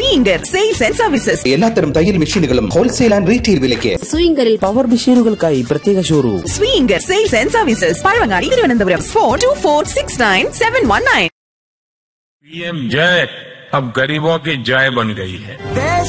സ്വീങ്കർ sales and services. എല്ലാത്തരം തയ്യൽ മെഷീനുകളും ഹോൾസെയിൽ ആൻഡ് റീറ്റെയിൽ വിലയ്ക്ക്. സ്വീങ്കറിൽ പവർ മെഷീനുകൾക്കായി പ്രത്യേക showroom. സ്വീങ്കർ sales and services, Pazhavangadi, Thiruvananthapuram. 4246969119. PM जय अब गरीबों की जय बन गई है.